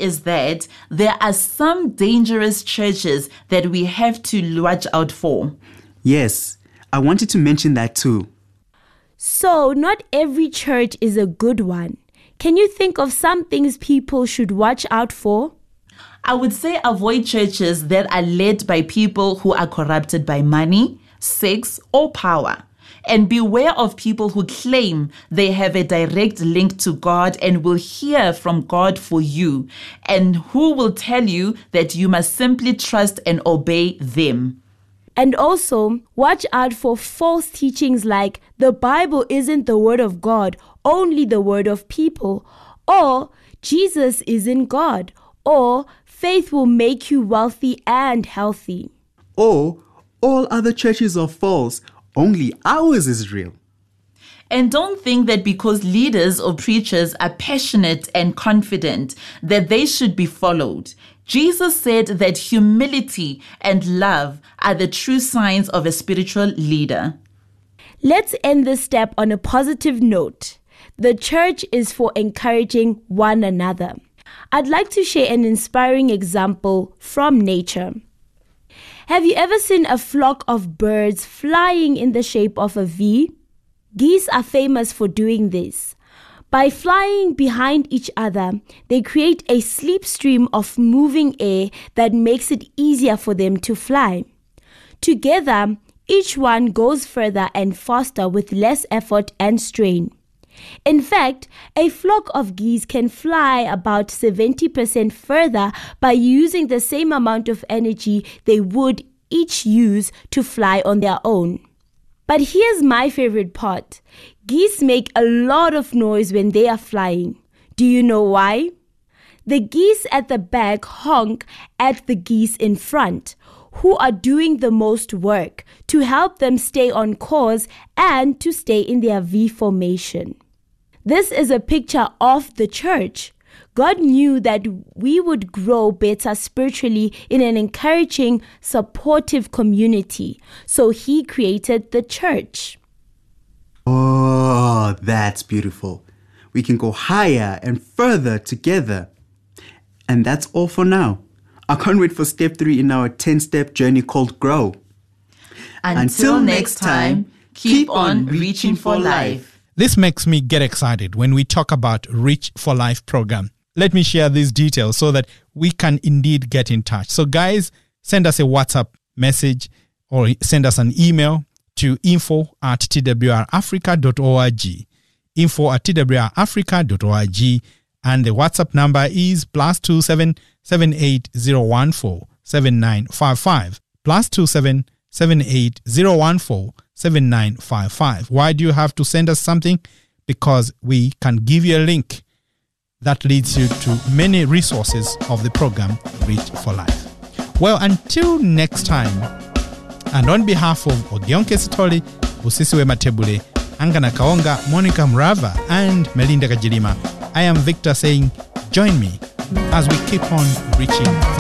is that there are some dangerous churches that we have to watch out for. Yes, I wanted to mention that too. So, not every church is a good one. Can you think of some things people should watch out for? I would say avoid churches that are led by people who are corrupted by money, sex, or power. And beware of people who claim they have a direct link to God and will hear from God for you, and who will tell you that you must simply trust and obey them. And also, watch out for false teachings like the Bible isn't the word of God, only the word of people, or Jesus isn't God, or faith will make you wealthy and healthy. Or all other churches are false, only ours is real. And don't think that because leaders or preachers are passionate and confident that they should be followed. Jesus said that humility and love are the true signs of a spiritual leader. Let's end this step on a positive note. The church is for encouraging one another. I'd like to share an inspiring example from nature. Have you ever seen a flock of birds flying in the shape of a V? Geese are famous for doing this. By flying behind each other, they create a slipstream of moving air that makes it easier for them to fly. Together, each one goes further and faster with less effort and strain. In fact, a flock of geese can fly about 70% further by using the same amount of energy they would each use to fly on their own. But here's my favorite part. Geese make a lot of noise when they are flying. Do you know why? The geese at the back honk at the geese in front, who are doing the most work to help them stay on course and to stay in their V formation. This is a picture of the church. God knew that we would grow better spiritually in an encouraging, supportive community, so He created the church. Oh, that's beautiful. We can go higher and further together. And that's all for now. I can't wait for step 3 in our 10-step journey called Grow. Until next time, keep on reaching for life. This makes me get excited when we talk about Reach for Life program. Let me share these details so that we can indeed get in touch. So guys, send us a WhatsApp message or send us an email to info@twrafrica.org, info@twrafrica.org, and the WhatsApp number is +27 78014 7955, +27 78014 7955. Why do you have to send us something? Because we can give you a link that leads you to many resources of the program Reach for Life. Well, until next time, and on behalf of Ogionke Sitoli, Busisiwe Matebule, Angana Kaonga, Monica Mrava, and Melinda Kajilima, I am Victor saying, join me as we keep on reaching for